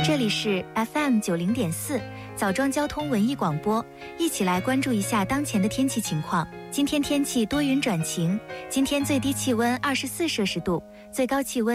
这里是 FM90.4枣庄交通文艺广播，一起来关注一下当前的天气情况。今天天气多云转晴，今天最低气温24摄氏度，最高气温